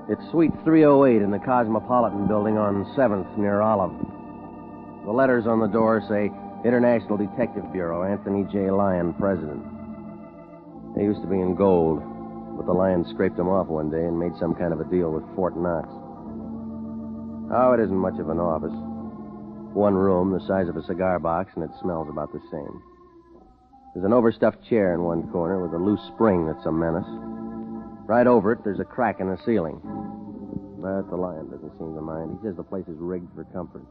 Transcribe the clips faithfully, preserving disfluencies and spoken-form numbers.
It's Suite three oh eight in the Cosmopolitan Building on seventh near Olive. The letters on the door say International Detective Bureau, Anthony J. Lyon, President. They used to be in gold, but the Lions scraped them off one day and made some kind of a deal with Fort Knox. Oh, it isn't much of an office. One room, the size of a cigar box, and it smells about the same. There's an overstuffed chair in one corner with a loose spring that's a menace. Right over it, there's a crack in the ceiling. But the Lion doesn't seem to mind. He says the place is rigged for comfort.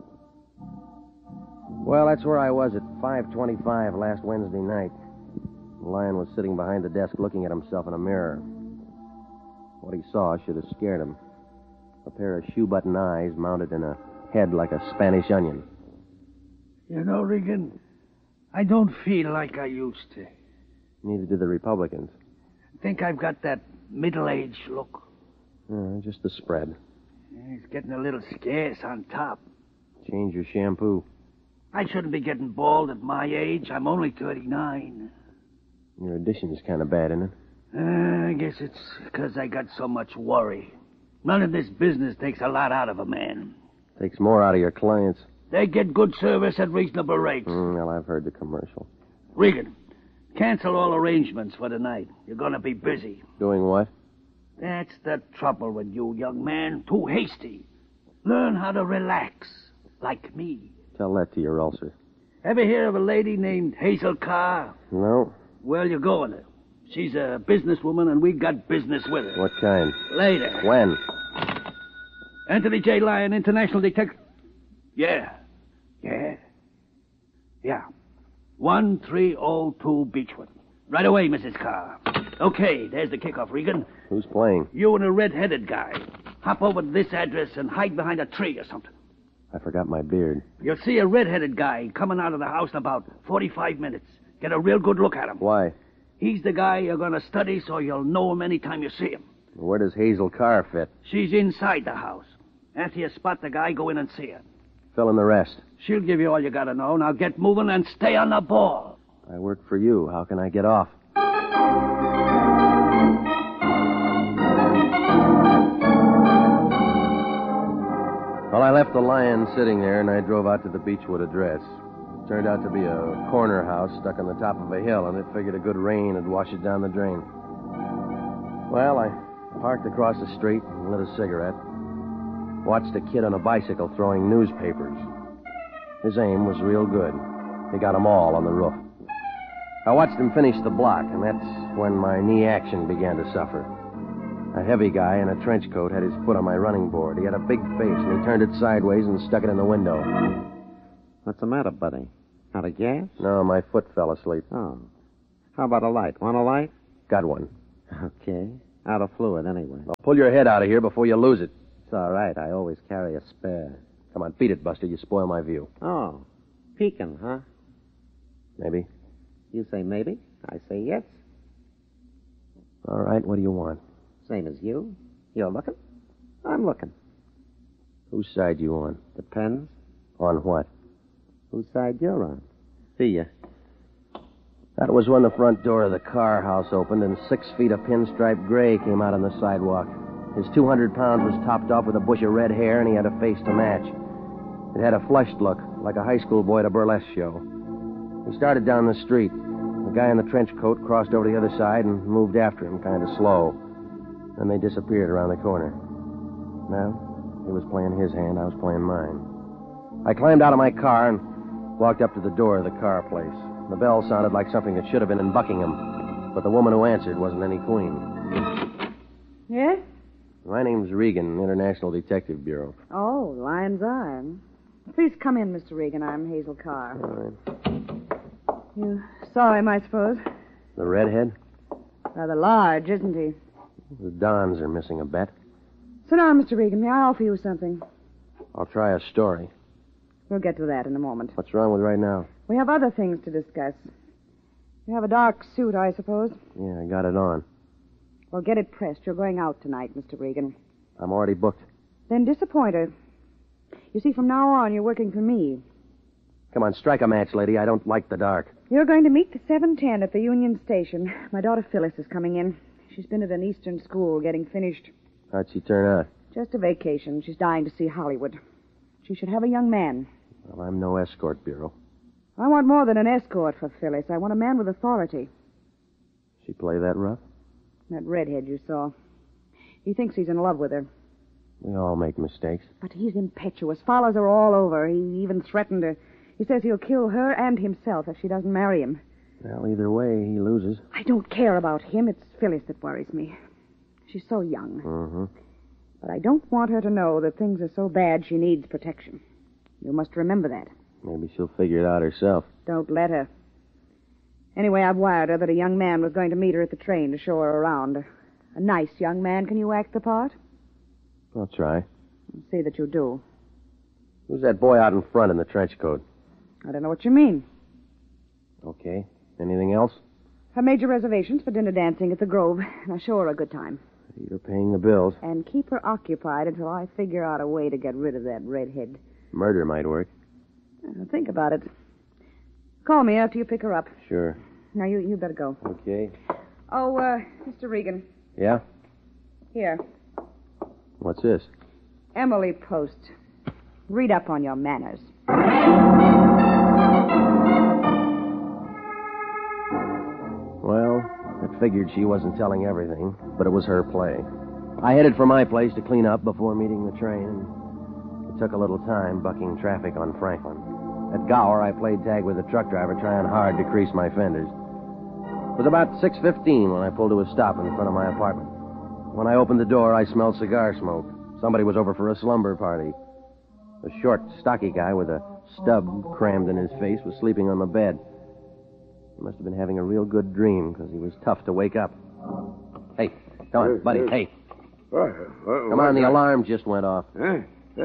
Well, that's where I was at five twenty-five last Wednesday night. The Lion was sitting behind the desk looking at himself in a mirror. What he saw should have scared him. A pair of shoe-button eyes mounted in a head like a Spanish onion. You know, Regan, I don't feel like I used to. Neither do the Republicans. I think I've got that middle-aged look. Uh, just the spread. Yeah, it's getting a little scarce on top. Change your shampoo. I shouldn't be getting bald at my age. I'm only thirty-nine. Your addition's kind of bad, isn't it? Uh, I guess it's because I got so much worry. None of this business takes a lot out of a man. Takes more out of your clients. They get good service at reasonable rates. Mm, well, I've heard the commercial. Regan, cancel all arrangements for tonight. You're going to be busy. Doing what? That's the trouble with you, young man. Too hasty. Learn how to relax, like me. Tell that to your ulcer. Ever hear of a lady named Hazel Carr? No. Well, you're going to. She's a businesswoman, and we got business with her. What kind? Later. When? Anthony J. Lyon, International Detective... Yeah. Yeah. Yeah. one three oh two Beechwood. Right away, Missus Carr. Okay, there's the kickoff, Regan. Who's playing? You and a red-headed guy. Hop over to this address and hide behind a tree or something. I forgot my beard. You'll see a red-headed guy coming out of the house in about forty-five minutes. Get a real good look at him. Why? He's the guy you're going to study so you'll know him anytime you see him. Where does Hazel Carr fit? She's inside the house. After you spot the guy, go in and see her. Fill in the rest. She'll give you all you got to know. Now get moving and stay on the ball. I work for you. How can I get off? Well, I left the Lion sitting there, and I drove out to the Beechwood address. It turned out to be a corner house stuck on the top of a hill, and it figured a good rain would wash it down the drain. Well, I parked across the street and lit a cigarette. Watched a kid on a bicycle throwing newspapers. His aim was real good. He got them all on the roof. I watched him finish the block, and that's when my knee action began to suffer. A heavy guy in a trench coat had his foot on my running board. He had a big face, and he turned it sideways and stuck it in the window. What's the matter, buddy? Out of gas? No, my foot fell asleep. Oh. How about a light? Want a light? Got one. Okay. Out of fluid, anyway. Well, pull your head out of here before you lose it. It's all right. I always carry a spare. Come on, beat it, Buster. You spoil my view. Oh. Peeking, huh? Maybe. You say maybe. I say yes. All right, what do you want? Same as you. You're looking. I'm looking. Whose side you on? Depends. On what? Whose side you're on. See ya. That was when the front door of the Carr house opened and six feet of pinstripe gray came out on the sidewalk. His two hundred pounds was topped off with a bush of red hair, and he had a face to match. It had a flushed look, like a high school boy at a burlesque show. He started down the street. The guy in the trench coat crossed over to the other side and moved after him, kind of slow. Then they disappeared around the corner. Well, he was playing his hand, I was playing mine. I climbed out of my car and walked up to the door of the Carr place. The bell sounded like something that should have been in Buckingham, but the woman who answered wasn't any queen. Yes? My name's Regan, International Detective Bureau. Oh, Lion's Eye. Please come in, Mister Regan. I'm Hazel Carr. All right. You saw him, I suppose. The redhead? Rather large, isn't he? The Dons are missing a bet. Sit down, Mister Regan. May I offer you something? I'll try a story. We'll get to that in a moment. What's wrong with right now? We have other things to discuss. You have a dark suit, I suppose? Yeah, I got it on. Well, get it pressed. You're going out tonight, Mister Regan. I'm already booked. Then disappoint her. You see, from now on, you're working for me. Come on, strike a match, lady. I don't like the dark. You're going to meet the seven ten at the Union Station. My daughter Phyllis is coming in. She's been at an Eastern school getting finished. How'd she turn out? Just a vacation. She's dying to see Hollywood. She should have a young man. Well, I'm no escort bureau. I want more than an escort for Phyllis. I want a man with authority. She play that rough? That redhead you saw. He thinks he's in love with her. We all make mistakes. But he's impetuous, follows her all over. He even threatened her. He says he'll kill her and himself if she doesn't marry him. Well, either way, he loses. I don't care about him. It's Phyllis that worries me. She's so young. Mm-hmm. But I don't want her to know that things are so bad she needs protection. You must remember that. Maybe she'll figure it out herself. Don't let her. Anyway, I've wired her that a young man was going to meet her at the train to show her around. A nice young man. Can you act the part? I'll try. See that you do. Who's that boy out in front in the trench coat? I don't know what you mean. Okay. Anything else? I made your reservations for dinner dancing at the Grove. Now show her a good time. You're paying the bills. And keep her occupied until I figure out a way to get rid of that redhead. Murder might work. Uh, think about it. Call me after you pick her up. Sure. Now, you, you better go. Okay. Oh, uh, Mister Regan. Yeah? Here. What's this? Emily Post. Read up on your manners. Well, I figured she wasn't telling everything, but it was her play. I headed for my place to clean up before meeting the train. It took a little time bucking traffic on Franklin. At Gower, I played tag with the truck driver, trying hard to crease my fenders. It was about six fifteen when I pulled to a stop in front of my apartment. When I opened the door, I smelled cigar smoke. Somebody was over for a slumber party. The short, stocky guy with a stub crammed in his face was sleeping on the bed. He must have been having a real good dream, because he was tough to wake up. Hey, come on, buddy, hey. What? What, Come on, the alarm just went off. Huh? Uh,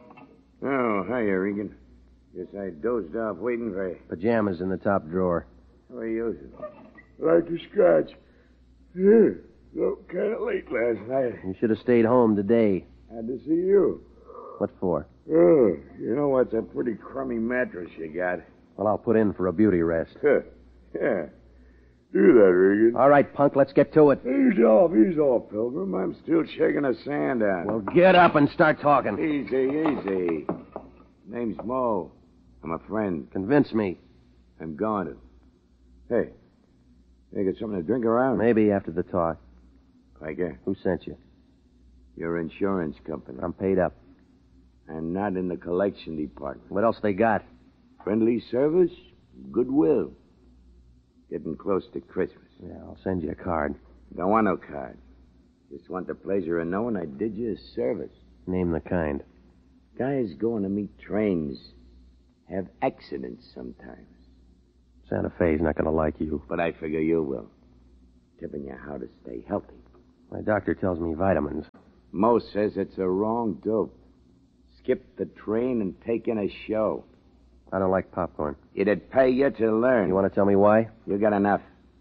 oh, hiya, Regan. Guess I dozed off waiting for you. Pajamas in the top drawer. How are you? Like a scratch. Yeah, so kind of late last night. You should have stayed home today. Had to see you. What for? Oh, you know what's a pretty crummy mattress you got? Well, I'll put in for a beauty rest. Huh. Yeah. Do that, Regan. All right, punk, let's get to it. Ease off, ease off, Pilgrim. I'm still shaking the sand out. Well, get up and start talking. Easy, easy. Name's Mo. I'm a friend. Convince me. I'm going to. Hey, you got something to drink around? Maybe after the talk. Piker, Who sent you? your insurance company. I'm paid up. I'm not in the collection department. What else they got? Friendly service, goodwill. Getting close to Christmas. Yeah, I'll send you a card. Don't want no card. Just want the pleasure of knowing I did you a service. Name the kind. Guys going to meet trains have accidents sometimes. Santa Fe's not going to like you. But I figure you will. Tipping you how to stay healthy. My doctor tells me vitamins. Mo says it's a wrong dope. Skip the train and take in a show. I don't like popcorn. It'd pay you to learn. You want to tell me why? You got enough.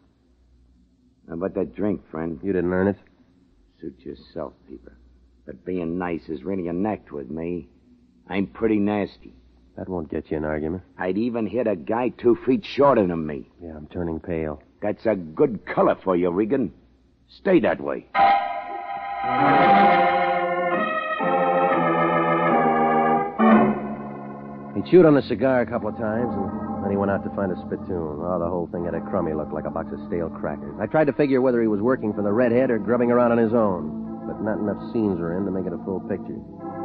How about that drink, friend? You didn't earn it. Suit yourself, Peeper. But being nice is really an act with me. I'm pretty nasty. That won't get you an argument. I'd even hit a guy two feet shorter than me. Yeah, I'm turning pale. That's a good color for you, Regan. Stay that way. He chewed on the cigar a couple of times, and then he went out to find a spittoon. Oh, the whole thing had a crummy look, like a box of stale crackers. I tried to figure whether he was working for the redhead or grubbing around on his own, but not enough scenes were in to make it a full picture.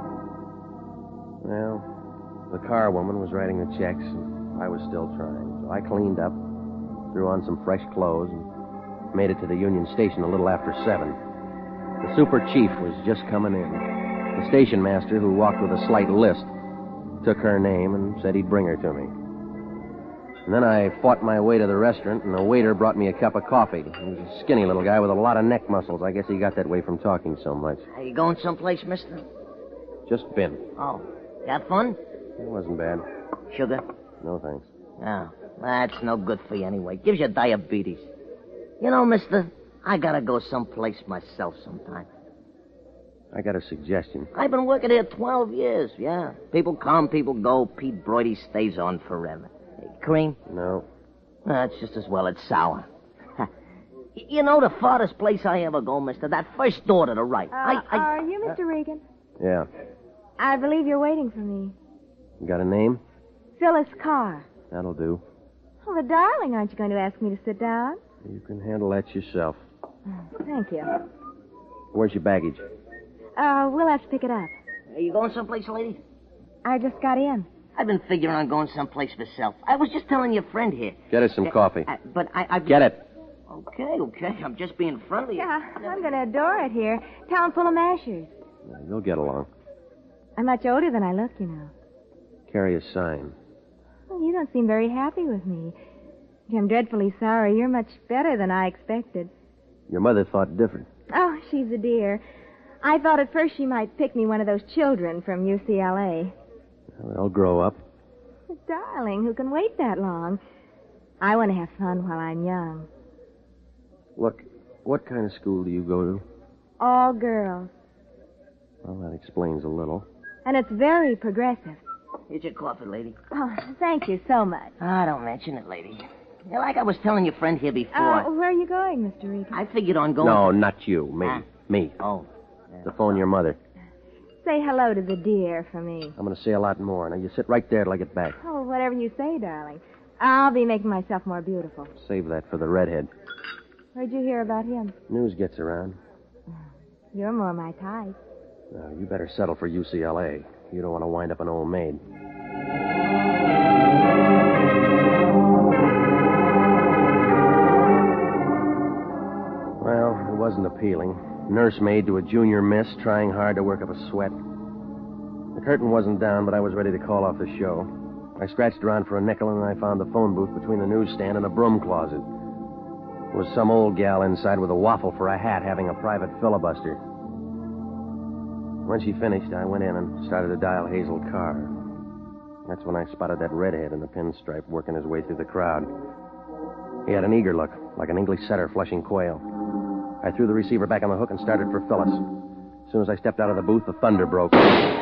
Well, the car woman was writing the checks, and I was still trying. So I cleaned up, threw on some fresh clothes, and made it to the Union Station a little after seven. The super chief was just coming in. The station master, who walked with a slight lisp, took her name and said he'd bring her to me. And then I fought my way to the restaurant, and the waiter brought me a cup of coffee. He was a skinny little guy with a lot of neck muscles. I guess he got that way from talking so much. Are you going someplace, mister? Just been. Oh, got fun? It wasn't bad. Sugar? No, thanks. Oh, that's no good for you anyway. Gives you diabetes. You know, mister, I gotta go someplace myself sometime. I got a suggestion. I've been working here twelve years, yeah. People come, people go. Pete Broidy stays on forever. Hey, cream? No. Uh, it's just as well it's sour. Y- You know the farthest place I ever go, mister? That first door to the right. Uh, I, I, are you Mister Regan? Yeah. I believe you're waiting for me. You got a name? Phyllis Carr. That'll do. Oh, but darling, aren't you going to ask me to sit down? You can handle that yourself. Thank you. Where's your baggage? Uh, we'll have to pick it up. Are you going someplace, lady? I just got in. I've been figuring on going someplace myself. I was just telling your friend here. Get us some Uh, coffee. uh, but I, I... Get it. Okay, okay. I'm just being friendly. Yeah, I'm going to adore it here. Town full of mashers. Yeah, you'll get along. I'm much older than I look, you know. Carry a sign. Well, you don't seem very happy with me. I'm dreadfully sorry. You're much better than I expected. Your mother thought different. Oh, she's a dear. I thought at first she might pick me one of those children from U C L A. Well, they'll grow up. But darling, who can wait that long? I want to have fun while I'm young. Look, what kind of school do you go to? All girls. Well, that explains a little. And it's very progressive. Here's your coffee, lady. Oh, thank you so much. Ah, don't mention it, lady. Yeah, like I was telling your friend here before. Uh, where are you going, Mister Regan? I figured on going... No, not you. Me. Huh? Me. Oh. To phone your mother. Say hello to the dear for me. I'm going to say a lot more. Now, you sit right there till I get back. Oh, whatever you say, darling. I'll be making myself more beautiful. Save that for the redhead. Where'd you hear about him? News gets around. You're more my type. Now, you better settle for U C L A. You don't want to wind up an old maid. Well, it wasn't appealing. Nursemaid to a junior miss, trying hard to work up a sweat. The curtain wasn't down, but I was ready to call off the show. I scratched around for a nickel, and I found the phone booth between the newsstand and a broom closet. There was some old gal inside with a waffle for a hat having a private filibuster. When she finished, I went in and started to dial Hazel Carr. That's when I spotted that redhead in the pinstripe working his way through the crowd. He had an eager look, like an English setter flushing quail. I threw the receiver back on the hook and started for Phyllis. As soon as I stepped out of the booth, the thunder broke.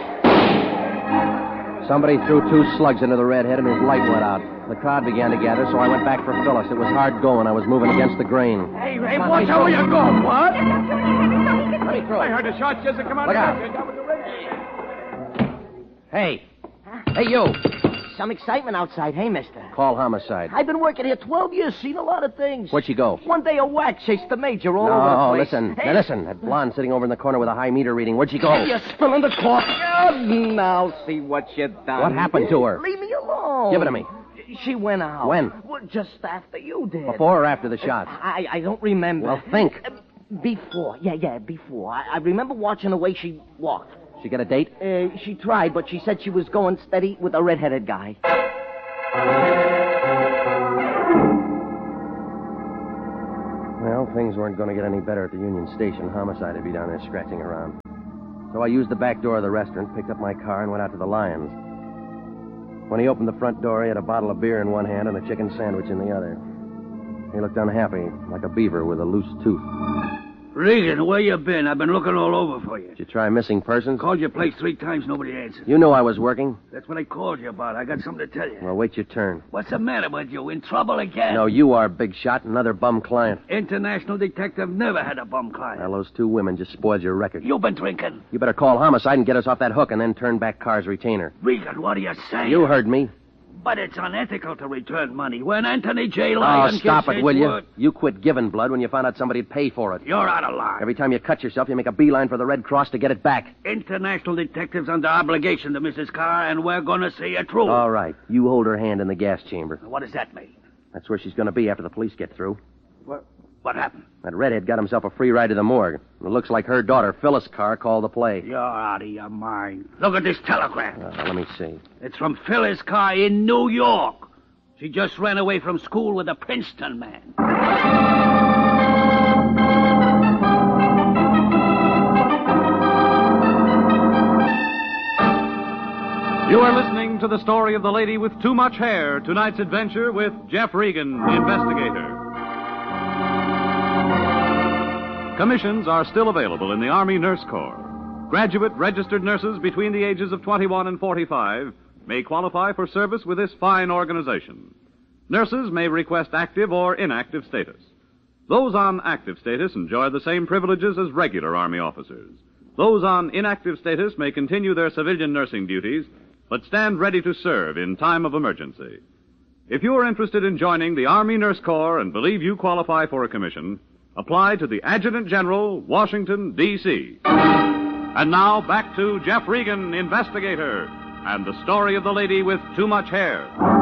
Somebody threw two slugs into the redhead and his light went out. The crowd began to gather, so I went back for Phyllis. It was hard going. I was moving against the grain. Hey, hey, watch out where you're going, what? Let me throw I it. heard a shot just to come out. Look of out. here. Down with the red- Hey. Hey, you. Some excitement outside, hey, mister? Call homicide. I've been working here twelve years, seen a lot of things. Where'd she go? One day a whack chased the major all No, over the place. listen. Hey, Now, listen. That blonde sitting over in the corner with a high meter reading. Where'd she go? You're spilling the coffee. Oh, now see what you done. What happened to her? Leave me alone. Give it to me. She went out. When? Well, just after you did. Before or after the shots? I, I don't remember. Well, think. Uh, Before. Yeah, yeah, before. I, I remember watching the way she walked. She get a date? Uh, she tried, but she said she was going steady with a red-headed guy. Well, things weren't going to get any better at the Union Station. Homicide would be down there scratching around. So I used the back door of the restaurant, picked up my car, and went out to the Lions. When he opened the front door, he had a bottle of beer in one hand and a chicken sandwich in the other. He looked unhappy, like a beaver with a loose tooth. Regan, where you been? I've been looking all over for you. Did you try missing persons? Called your place three times, nobody answered. You knew I was working. That's what I called you about. I got something to tell you. Well, wait your turn. What's the matter with you? In trouble again? No, you are, big shot. Another bum client. International detective never had a bum client. Well, those two women just spoiled your record. You've been drinking. You better call homicide and get us off that hook and then turn back Carr's retainer. Regan, what are you saying? You heard me. But it's unethical to return money when Anthony J. Oh, Lyon stop gives it, his will you? word. You quit giving blood when you found out somebody'd pay for it. You're out of line. Every time you cut yourself, you make a beeline for the Red Cross to get it back. International detective's under obligation to Missus Carr, and we're going to see it through. All right. You hold her hand in the gas chamber. What does that mean? That's where she's going to be after the police get through. What, what happened? That redhead got himself a free ride to the morgue. It looks like her daughter, Phyllis Carr, called the play. You're out of your mind. Look at this telegram. Uh, let me see. It's from Phyllis Carr in New York. She just ran away from school with a Princeton man. You are listening to the story of the lady with too much hair, tonight's adventure with Jeff Regan, the investigator. Commissions are still available in the Army Nurse Corps. Graduate registered nurses between the ages of twenty-one and forty-five may qualify for service with this fine organization. Nurses may request active or inactive status. Those on active status enjoy the same privileges as regular Army officers. Those on inactive status may continue their civilian nursing duties, but stand ready to serve in time of emergency. If you are interested in joining the Army Nurse Corps and believe you qualify for a commission, apply to the Adjutant General, Washington, D C And now back to Jeff Regan, investigator, and the story of the lady with too much hair.